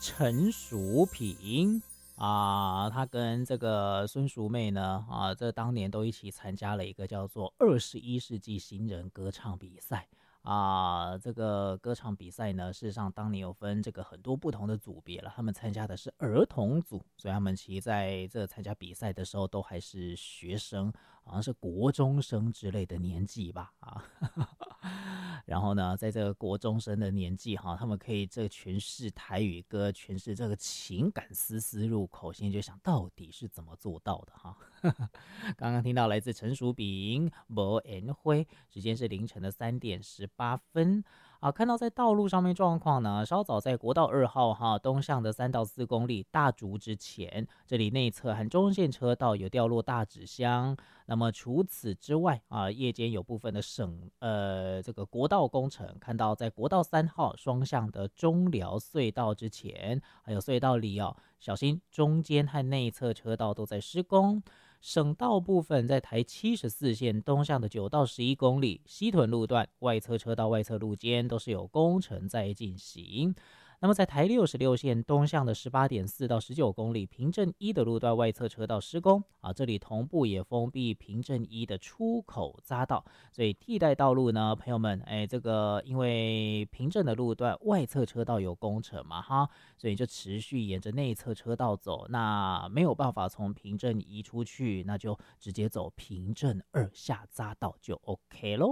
陈淑萍他跟这个孙淑妹呢这当年都一起参加了一个叫做21世纪新人歌唱比赛这个歌唱比赛呢，事实上当年有分这个很多不同的组别了，他们参加的是儿童组，所以他们其实在这参加比赛的时候都还是学生，好像是国中生之类的年纪吧然后呢，在这个国中生的年纪他们可以这个诠释台语歌，诠释这个情感丝丝入口，现在就想到底是怎么做到的刚刚听到来自陈淑萍无言灰，时间是凌晨的3点18分看到在道路上面状况呢，稍早在国道2号东向的3到4公里大竹之前，这里内侧和中线车道有掉落大纸箱。那么除此之外夜间有部分的这个国道工程，看到在国道3号双向的中寮隧道之前，还有隧道里小心中间和内侧车道都在施工。省道部分在台74线东向的9到11公里西屯路段外侧车道外侧路肩都是有工程在进行。那么在台66线东向的18.4到19公里平镇1的路段外侧车道施工这里同步也封闭平镇1的出口匝道，所以替代道路呢，朋友们这个因为平镇的路段外侧车道有工程嘛所以就持续沿着内侧车道走，那没有办法从平镇1出去，那就直接走平镇2下匝道就 OK 咯。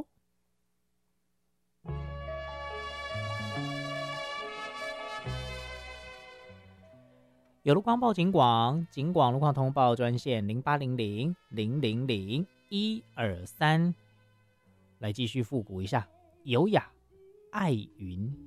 有路况报警广，警广路况通报专线0800-000-123，来继续复古一下，优雅爱云。